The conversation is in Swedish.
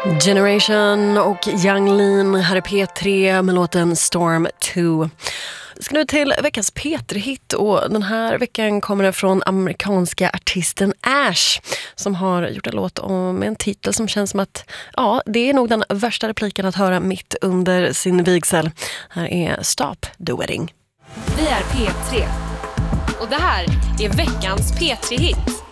Generation och Yung Lean här är P3 med låten Storm 2. Vi ska nu till veckans P3-hit och den här veckan kommer den från amerikanska artisten Ash som har gjort en låt med en titel som känns som att det är nog den värsta repliken att höra mitt under sin vigsel. Här är Stop the Wedding. Vi är P3 och det här är veckans P3-hit.